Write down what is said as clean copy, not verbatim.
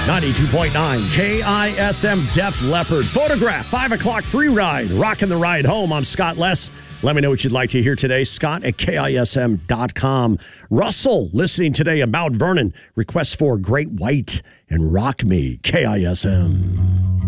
92.9 KISM Def Leppard. Photograph, 5 o'clock free ride. Rocking the ride home. I'm Scott Less. Let me know what you'd like to hear today. Scott at KISM.com. Russell, listening today at Mount Vernon. Request for Great White and Rock Me. KISM.